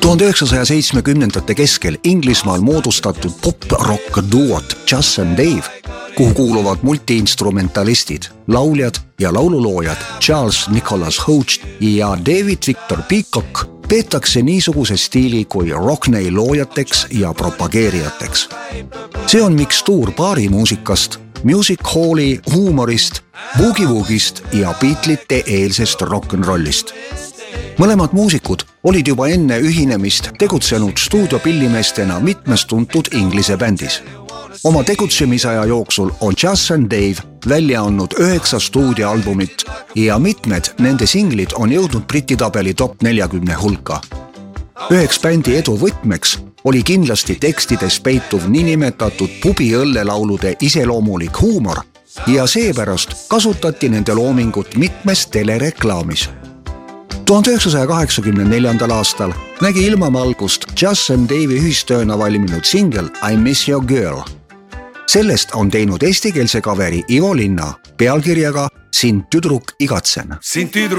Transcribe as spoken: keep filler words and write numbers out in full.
tuhande üheksasaja seitsmekümnendate keskel Inglismaal moodustatud pop-rock duot Jas and Dave, kuhu kuuluvad multiinstrumentalistid, lauljad ja laululoojad Charles Nicholas Hodge ja David Victor Peacock, peetakse niisuguse stiili kui rockney loojateks ja propageerijateks. See on mikstuur baarimuusikast, music halli huumorist, boogie-woogist ja Beatlesite eelsest rock'n'rollist. Mõlemad muusikud olid juba enne ühinemist tegutsenud stuudiopillimeestena mitmes tuntud Inglise bändis. Oma tegutsemisaja jooksul on Jas and Dave välja andnud üheksa stuudioalbumit ja mitmed nende singlid on jõudnud Briti tabeli top neljakümne hulka. Üheks bändi edu võtmeks oli kindlasti tekstides peituv niinimetatud pubiõllelaulude iseloomulik huumor ja seepärast kasutati nende loomingut mitmes telereklaamis. tuhande üheksasaja kaheksakümne neljandal aastal nägi ilmavalgust Jas and Dave'i ühistööna valminud singel I Miss Your Girl. Sellest on teinud eestikeelse kaveri Ivo Linna pealkirjaga Sind tüdruk igatsen.